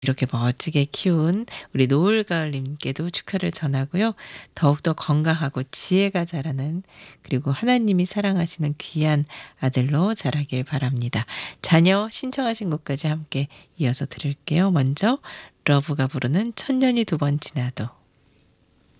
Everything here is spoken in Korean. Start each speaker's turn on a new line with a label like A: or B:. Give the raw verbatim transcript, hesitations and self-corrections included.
A: 이렇게 멋지게 키운 우리 노을가을님께도 축하를 전하고요. 더욱더 건강하고 지혜가 자라는, 그리고 하나님이 사랑하시는 귀한 아들로 자라길 바랍니다. 자녀 신청하신 곡까지 함께 이어서 들을게요. 먼저 러브가 부르는 천년이 두 번 지나도.